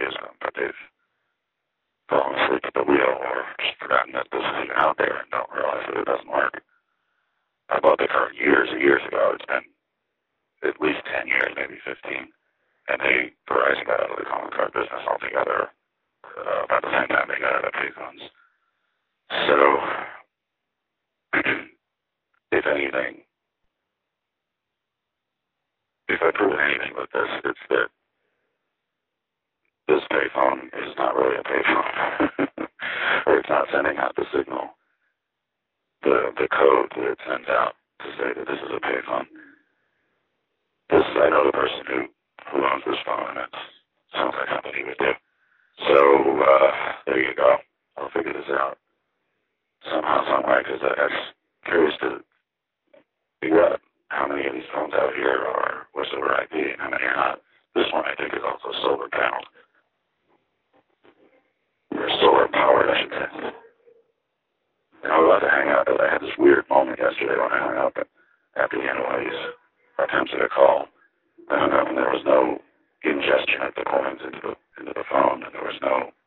use them, but they've fallen asleep at the wheel or just forgotten that this is even out there and don't realize that it doesn't work. I bought the car years and years ago. It's been at least 10 years, maybe 15. And Verizon got out of the calling card business altogether about the same time they got out of payphones. So, if anything, if I prove anything with this, it's that this payphone is not really a payphone, or it's not sending out the signal, the code that it sends out to say that this is a payphone. I know the person who owns this phone, and it sounds like something he would do. So, there you go. I'll figure this out somehow, some way, because I'm curious to figure out how many of these phones out here are voice over IP and how many are not. This one, I think, is also solar paneled. Or solar powered, I should say. And I was about to hang up, but I had this weird moment yesterday when I hung up after the end of one of these attempts at a call. I hung up and there was no ingestion of the coins into the phone, and there was no